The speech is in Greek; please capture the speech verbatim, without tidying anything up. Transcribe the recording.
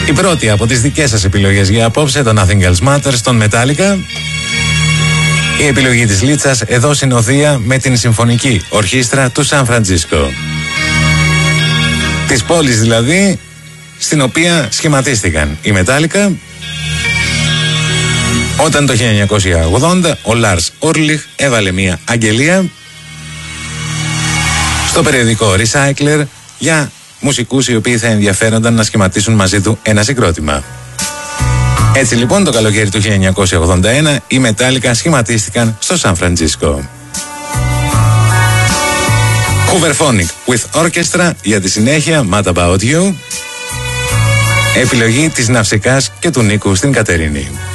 Η πρώτη από τις δικές σας επιλογές για απόψε, το Nothing Else Matters των Metallica. Η επιλογή της Λίτσας εδώ συνοθεία με την Συμφωνική Ορχήστρα του Σαν Φραντζίσκο. Της πόλης δηλαδή στην οποία σχηματίστηκαν οι Metallica όταν το χίλια εννιακόσια ογδόντα ο Λάρς Όρλιχ έβαλε μια αγγελία στο περιοδικό Recycler για μουσικούς οι οποίοι θα ενδιαφέρονταν να σχηματίσουν μαζί του ένα συγκρότημα. Έτσι λοιπόν το καλοκαίρι του χίλια εννιακόσια ογδόντα ένα οι Metallica σχηματίστηκαν στο Σαν Φραντζίσκο. Hooverphonic with Orchestra για τη συνέχεια, Mad About You. Επιλογή της Ναυσικάς και του Νίκου στην Κατερίνη.